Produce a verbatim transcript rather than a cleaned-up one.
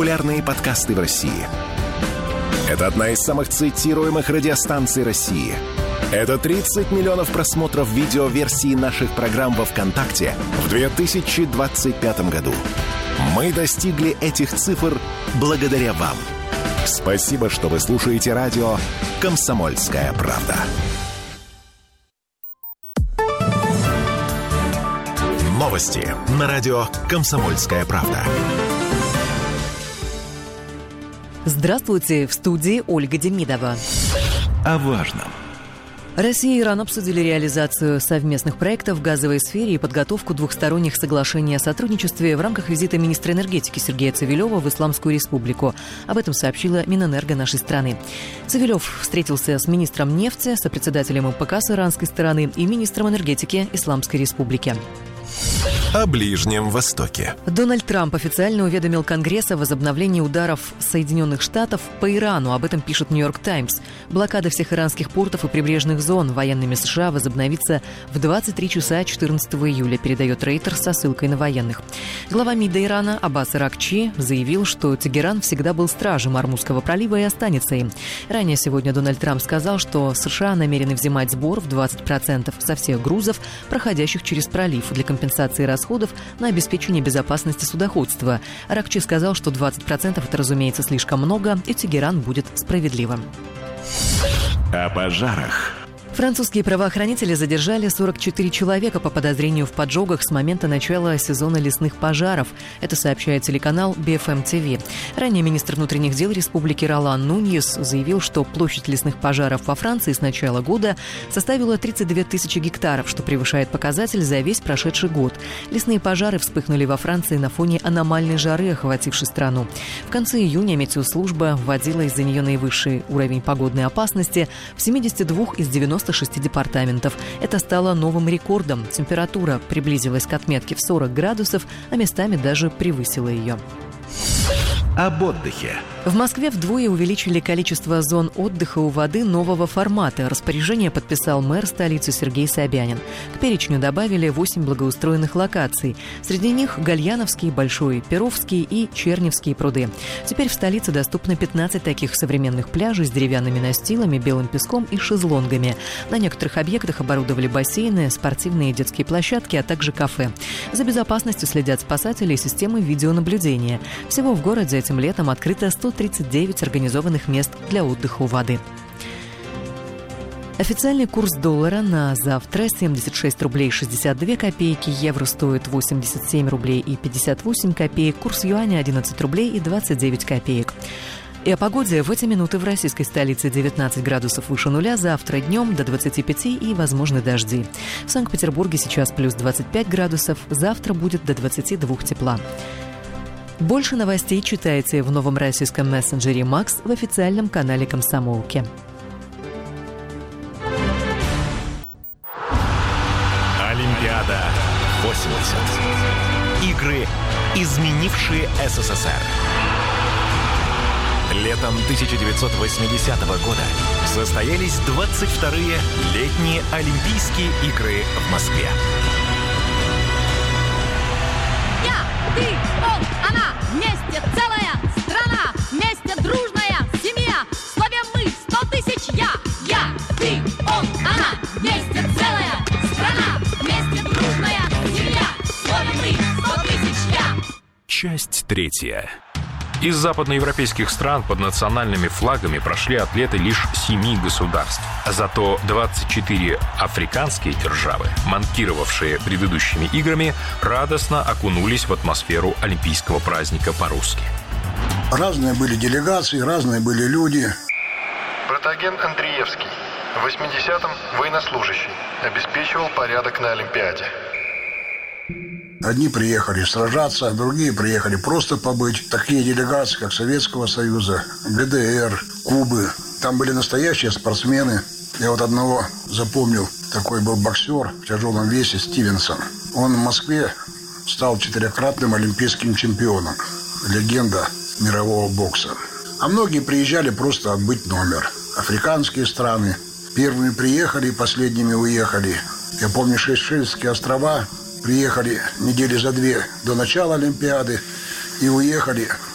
популярные подкасты в России. Это одна из самых цитируемых радиостанций России. Это тридцать миллионов просмотров видеоверсии наших программ во ВКонтакте в две тысячи двадцать пятом году. Мы достигли этих цифр благодаря вам. Спасибо, что вы слушаете радио «Комсомольская правда». Новости на радио «Комсомольская правда». Здравствуйте, в студии Ольга Демидова. О важном. Россия и Иран обсудили реализацию совместных проектов в газовой сфере и подготовку двухсторонних соглашений о сотрудничестве в рамках визита министра энергетики Сергея Цивилева в Исламскую Республику. Об этом сообщила Минэнерго нашей страны. Цивилев встретился с министром нефти, сопредседателем МПК с иранской стороны и министром энергетики Исламской Республики. О Ближнем Востоке. Дональд Трамп официально уведомил Конгресс о возобновлении ударов Соединенных Штатов по Ирану. Об этом пишет «Нью-Йорк Таймс». Блокада всех иранских портов и прибрежных зон военными США возобновится в двадцать три часа четырнадцатого июля, передает Рейтер со ссылкой на военных. Глава МИДа Ирана Аббас Аракчи заявил, что Тегеран всегда был стражем Ормузского пролива и останется им. Ранее сегодня Дональд Трамп сказал, что США намерены взимать сбор в двадцать процентов со всех грузов, проходящих через пролив, для компенсации расходов на обеспечение безопасности судоходства. Аракчи сказал, что двадцать процентов это, разумеется, слишком много, и Тегеран будет справедливым. О пожарах. Французские правоохранители задержали сорок четыре человека по подозрению в поджогах с момента начала сезона лесных пожаров. Это сообщает телеканал би эф эм ти ви. Ранее министр внутренних дел республики Ролан Нуньес заявил, что площадь лесных пожаров во Франции с начала года составила тридцать две тысячи гектаров, что превышает показатель за весь прошедший год. Лесные пожары вспыхнули во Франции на фоне аномальной жары, охватившей страну. В конце июня метеослужба вводила из-за нее наивысший уровень погодной опасности в семидесяти двух из девяноста шести департаментов. Это стало новым рекордом. Температура приблизилась к отметке в сорок градусов, а местами даже превысила ее. Об отдыхе. В Москве вдвое увеличили количество зон отдыха у воды нового формата. Распоряжение подписал мэр столицы Сергей Собянин. К перечню добавили восемь благоустроенных локаций. Среди них Гальяновский, Большой Перовский и Черневские пруды. Теперь в столице доступно пятнадцать таких современных пляжей с деревянными настилами, белым песком и шезлонгами. На некоторых объектах оборудовали бассейны, спортивные и детские площадки, а также кафе. За безопасностью следят спасатели и системы видеонаблюдения. Всего в городе этим летом открыто сто тридцать девять организованных мест для отдыха у воды. Официальный курс доллара на завтра семьдесят шесть рублей шестьдесят две копейки, евро стоит восемьдесят семь рублей и пятьдесят восемь копеек, курс юаня одиннадцать рублей и двадцать девять копеек. И о погоде. В эти минуты в российской столице девятнадцать градусов выше нуля, завтра днем до двадцати пяти и возможны дожди. В Санкт-Петербурге сейчас плюс двадцать пять градусов, завтра будет до двадцати двух тепла. Больше новостей читайте в новом российском мессенджере «Макс» в официальном канале «Комсомолки». Олимпиада восемьдесят. Игры, изменившие эс эс эс эр. Летом тысяча девятьсот восьмидесятого года состоялись двадцать вторые летние Олимпийские игры в Москве. Я, ты, он, она, вместе целая страна, вместе дружная семья. Славим мы сто тысяч я, я, ты, он, она, вместе целая страна, вместе дружная семья. Славим мы сто тысяч я. Часть третья. Из западноевропейских стран под национальными флагами прошли атлеты лишь семи государств. Зато двадцать четыре африканские державы, манкировавшие предыдущими играми, радостно окунулись в атмосферу олимпийского праздника по-русски. Разные были делегации, разные были люди. Протоген Андреевский. В восьмидесятом военнослужащий. Обеспечивал порядок на Олимпиаде. Одни приехали сражаться, другие приехали просто побыть. Такие делегации, как Советского Союза, гэ дэ эр, Кубы. Там были настоящие спортсмены. Я вот одного запомнил. Такой был боксер в тяжелом весе Стивенсон. Он в Москве стал четырехкратным олимпийским чемпионом. Легенда мирового бокса. А многие приезжали просто отбыть номер. Африканские страны. Первыми приехали, последними уехали. Я помню, Сейшельские острова. Приехали недели за две до начала Олимпиады и уехали